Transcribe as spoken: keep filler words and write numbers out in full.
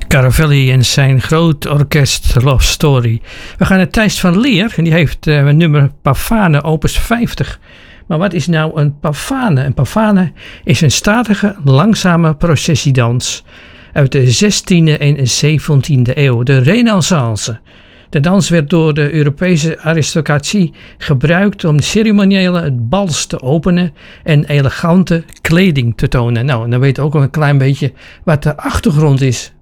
Caravelli en zijn groot orkest Love Story. We gaan naar Thijs van Leer en die heeft uh, een nummer Pavane opus vijftig. Maar wat is nou een pavane? Een pavane is een statige, langzame processiedans uit de zestiende en zeventiende eeuw, de Renaissance. De dans werd door de Europese aristocratie gebruikt om ceremoniële bals te openen en elegante kleding te tonen. Nou, dan weet je ook al een klein beetje wat de achtergrond is